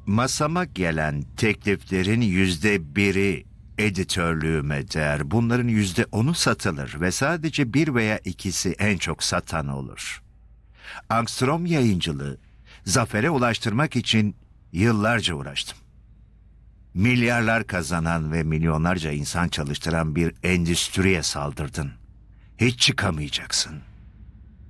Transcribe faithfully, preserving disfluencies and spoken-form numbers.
Masama gelen tekliflerin yüzde biri editörlüğüme değer. Bunların yüzde onu satılır ve sadece bir veya ikisi en çok satan olur. Angstrom Yayıncılığı zafere ulaştırmak için yıllarca uğraştım. Milyarlar kazanan ve milyonlarca insan çalıştıran bir endüstriye saldırdın. Hiç çıkamayacaksın.